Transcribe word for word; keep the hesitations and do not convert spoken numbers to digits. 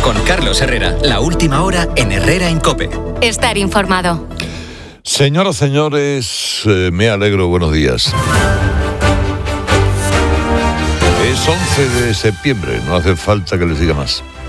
Con Carlos Herrera, la última hora en Herrera en COPE. Estar informado. Señoras, señores, eh, me alegro, buenos días. Es once de septiembre, no hace falta que les diga más.